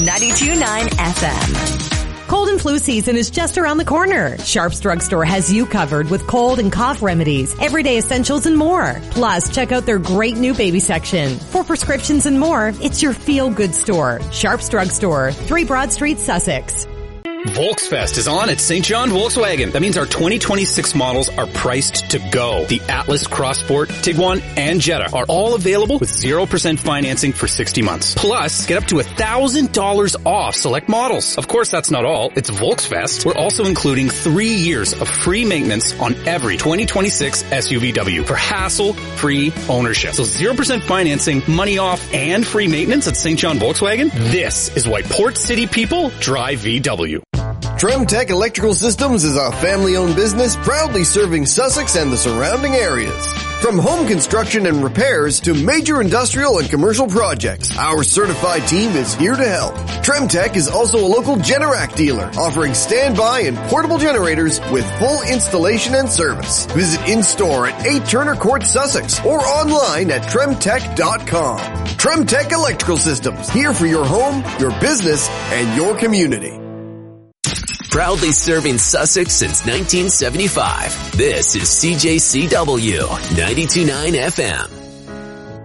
92.9 FM. Cold and flu season is just around the corner. Sharps Drugstore has you covered with cold and cough remedies, everyday essentials, and more. Plus, check out their great new baby section. For prescriptions and more, it's your feel-good store. Sharps Drugstore, 3 Broad Street, Sussex. Volksfest is on at St. John Volkswagen. That means our 2026 models are priced to go. The Atlas, Crossport, Tiguan, and Jetta are all available with 0% financing for 60 months. Plus, get up to $1,000 off select models. Of course, that's not all. It's Volksfest. We're also including 3 years of free maintenance on every 2026 SUVW for hassle-free ownership. So 0% financing, money off, and free maintenance at St. John Volkswagen. This is why Port City people drive VW. Tremtech Electrical Systems is a family-owned business proudly serving Sussex and the surrounding areas. From home construction and repairs to major industrial and commercial projects, our certified team is here to help. Tremtech is also a local Generac dealer, offering standby and portable generators with full installation and service. Visit in-store at 8 Turner Court, Sussex, or online at tremtech.com. Tremtech Electrical Systems, here for your home, your business, and your community. Proudly serving Sussex since 1975. This is CJCW 92.9 FM.